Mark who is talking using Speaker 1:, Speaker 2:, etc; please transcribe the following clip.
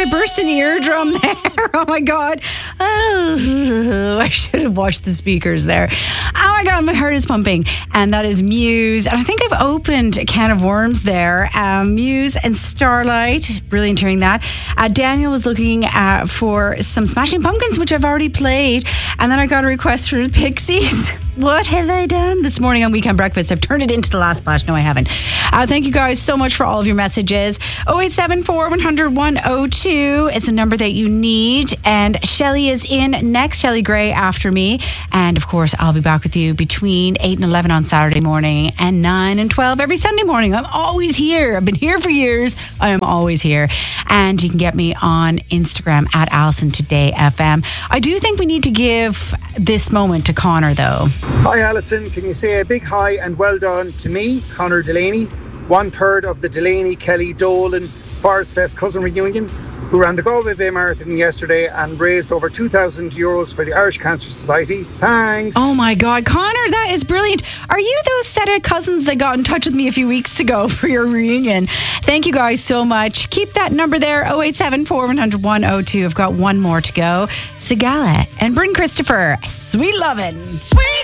Speaker 1: I burst an eardrum there. Oh my God. Oh, I should have washed the speakers there. Oh my God, my heart is pumping. And that is Muse. And I think I've opened a can of worms there. Muse and Starlight. Brilliant hearing that. Daniel was looking for some Smashing Pumpkins, which I've already played. And then I got a request for the Pixies. What have I done this morning on Weekend Breakfast? I've turned it into the last batch. No, I haven't. Thank you guys so much for all of your messages. 0874 100 102 is the number that you need. And Shelley is in next. Shelley Gray after me. And of course, I'll be back with you between 8 and 11 on Saturday morning and 9 and 12 every Sunday morning. I'm always here. I've been here for years. I am always here. And you can get me on Instagram at Alison Today FM. I do think we need to give this moment to Connor, though.
Speaker 2: Hi Alison, can you say a big hi and well done to me, Connor Delaney, 1/3 of the Delaney Kelly Dolan Forest Fest Cousin Reunion, who ran the Galway Bay Marathon yesterday and raised over €2,000 for the Irish Cancer Society. Thanks.
Speaker 1: Oh my God, Connor, that is brilliant. Are you those set of cousins that got in touch with me a few weeks ago for your reunion? Thank you guys so much. Keep that number there, 0874 100 102. I've got one more to go. Sigala and Bryn Christopher, Sweet Lovin'. Sweet